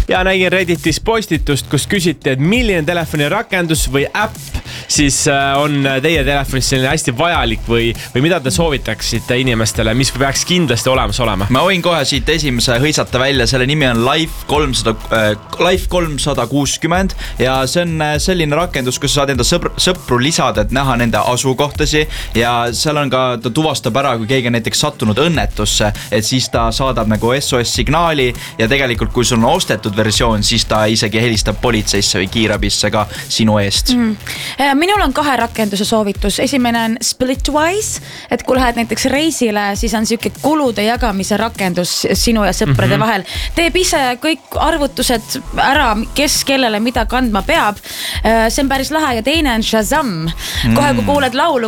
Ja nägin Redditis postitust, kus küsiti, et milline telefoni rakendus või äpp siis on teie telefonis selline hästi vajalik või mida te soovitaksite inimestele, mis peaks kindlasti olemas olema? Ma võin kohe siit esimese hõisata välja, selle nimi on Life 360 ja see on selline rakendus, kus saad enda sõpru lisada, et näha nende asukohtasi ja seal on ka, ta tuvastab ära, kui keegi on näiteks sattunud õnnetusse, et siis ta saadab nagu SOS-signaali ja tegelikult kui sul on ostetud versioon, siis ta isegi helistab politseisse või kiirabisse ka sinu eest. Minul on 2 rakenduse soovitus. Esimene on Splitwise, et kui lähed näiteks reisile, siis on siuke kulude jagamise rakendus sinu ja sõprade vahel. Teeb ise kõik arvutused ära, kes kellele mida kandma peab. See on päris lahe ja teine on Shazam. Kohe kui kuuled laulu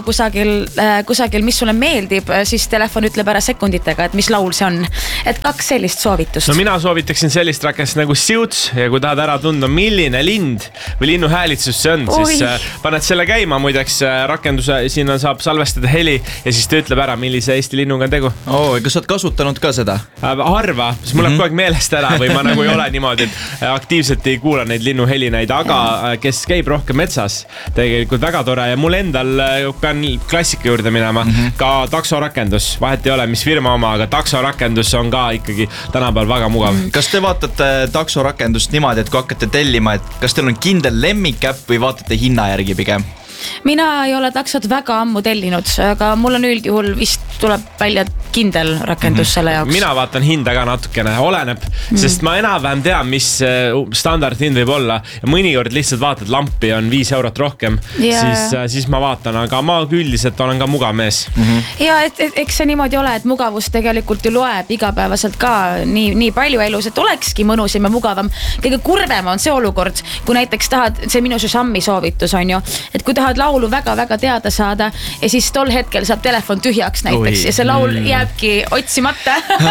kusagil, mis sulle meeldib, siis telefon ütleb ära sekunditega, et mis laul see on. Et 2 sellist soovitust. No mina soovitaksin sellist rakendust nagu Suits ja kui tahad ära tunda, milline lind või linnu häälitsus see on, siis paned selle käima, muideks rakenduse, sinna saab salvestada heli ja siis ta ütleb ära, millise Eesti linnuga on tegu. Kas sa oled kasutanud ka seda? Harva, siis mul läheb kogu aeg meelest ära või ma nagu ei ole niimoodi, et aktiivselt ei kuula neid linnuhelinaid, aga kes käib rohkem metsas, tegelikult väga tore ja mul endal pean klassika juurde minema, ka taksorakendus, vahet ei ole, mis firma oma, aga taksorakendus on ka ikkagi tänapäeval väga mugav. Kas te vaatate taksorakendust niimoodi, et kui hakkate tellima, et kas teil on kindel lemmikäpp või vaatate hinna järgi pigem? Mina ei ole taksot väga ammu tellinud, aga mul on üldjuhul vist tuleb välja kindel rakendus selle jaoks. Mina vaatan hinda ka natukene, oleneb, sest ma enam-vähem tean, mis standardhind võib olla ja mõnikord lihtsalt vaatad lampi on 5 eurot rohkem, siis ma vaatan, aga ma üldiselt olen ka mugav mees. Ja eks see niimoodi ole, et mugavus tegelikult ju loeb igapäevaselt ka nii palju elus, et olekski mõnusim ja mugavam. Kõige kurvem on see olukord, kui näiteks tahad, see minu Shazami soovitus on ju, et kui tahad laulu väga-väga teada saada ja siis tol hetkel saab telefon tühjaks näiteks ja see laul jääbki otsimata.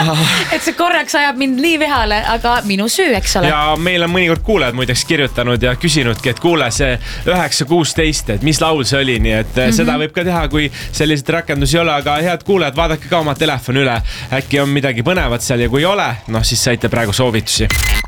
Et see korraks ajab mind nii vihale, aga minu süü, eks ole. Ja meil on mõnikord kuulajad muideks kirjutanud ja küsinudki, et kuule see 9.16, et mis laul see oli, nii et seda võib ka teha, kui sellised rakendusi ei ole, aga head kuulajad, vaadake ka oma telefon üle, äkki on midagi põnevat seal ja kui ei ole, siis saite praegu soovitusi.